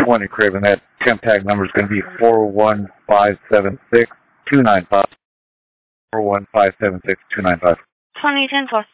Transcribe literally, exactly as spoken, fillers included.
twenty, Craven. That temp tag number is going to be four one five seven six two nine five. four one five seven six two nine five. twenty ten four.